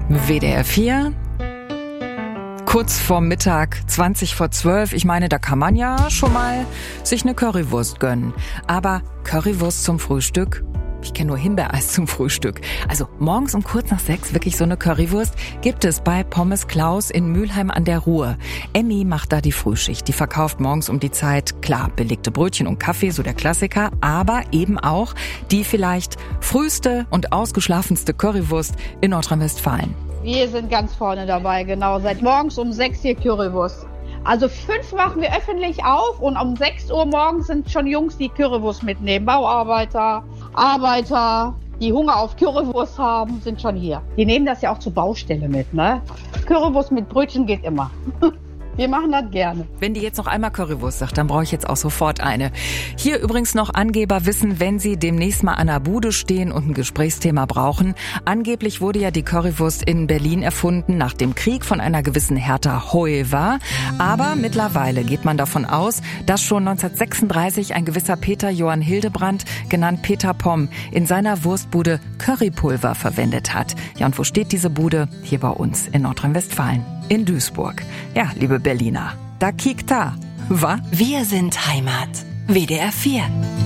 WDR 4, kurz vorm Mittag, 11:20. Ich meine, da kann man ja schon mal sich eine Currywurst gönnen. Aber Currywurst zum Frühstück? Ich kenne nur Himbeereis zum Frühstück. Also morgens um kurz nach 6 wirklich so eine Currywurst gibt es bei Pommes Klaus in Mülheim an der Ruhr. Emmy macht da die Frühschicht. Die verkauft morgens um die Zeit, klar, belegte Brötchen und Kaffee, so der Klassiker, aber eben auch die vielleicht früheste und ausgeschlafenste Currywurst in Nordrhein-Westfalen. Wir sind ganz vorne dabei, genau. Seit morgens um 6 hier Currywurst. Also 5 machen wir öffentlich auf und um 6 Uhr morgens sind schon Jungs, die Currywurst mitnehmen. Bauarbeiter, Arbeiter, die Hunger auf Currywurst haben, sind schon hier. Die nehmen das ja auch zur Baustelle mit, ne? Currywurst mit Brötchen geht immer. Wir machen das gerne. Wenn die jetzt noch einmal Currywurst sagt, dann brauche ich jetzt auch sofort eine. Hier übrigens noch Angeber wissen, wenn sie demnächst mal an der Bude stehen und ein Gesprächsthema brauchen. Angeblich wurde ja die Currywurst in Berlin erfunden nach dem Krieg von einer gewissen Hertha Heuwer. Aber mittlerweile geht man davon aus, dass schon 1936 ein gewisser Peter Johann Hildebrand, genannt Peter Pomm, in seiner Wurstbude Currypulver verwendet hat. Ja, und wo steht diese Bude? Hier bei uns in Nordrhein-Westfalen. In Duisburg. Ja, liebe Berliner, da kiekt da, wa? Wir sind Heimat. WDR 4.